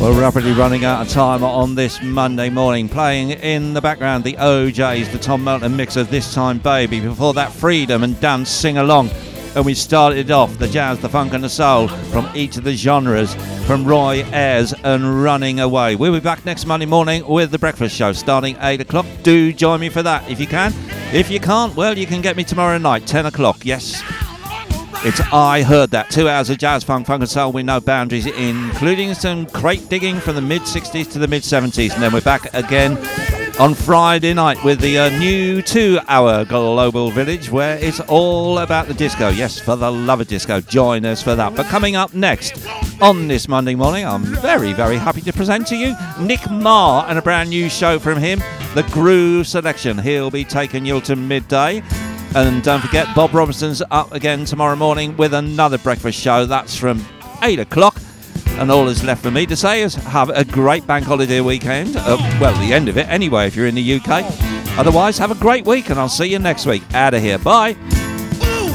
We're rapidly running out of time on this Monday morning. Playing in the background, the OJs, the Tom Melton mix of This Time Baby. Before that, Freedom and Dance Sing Along. And we started off the jazz, the funk and the soul from each of the genres, from Roy Ayers and Running Away. We'll be back next Monday morning with The Breakfast Show starting 8 o'clock. Do join me for that if you can. If you can't, well, you can get me tomorrow night, 10 o'clock. Yes, it's I Heard That. 2 hours of jazz, funk and soul with no boundaries, including some crate digging from the mid-60s to the mid-70s. And then we're back again on Friday night with the new 2-hour Global Village, where it's all about the disco. Yes, for the love of disco. Join us for that. But coming up next on this Monday morning, I'm very, very happy to present to you Nick Marr and a brand new show from him, The Groove Selection. He'll be taking you to midday. And don't forget, Bob Robinson's up again tomorrow morning with another breakfast show. That's from 8 o'clock. And all that's left for me to say is have a great bank holiday weekend. Well, the end of it anyway, if you're in the UK. Otherwise, have a great week, and I'll see you next week. Out of here. Bye.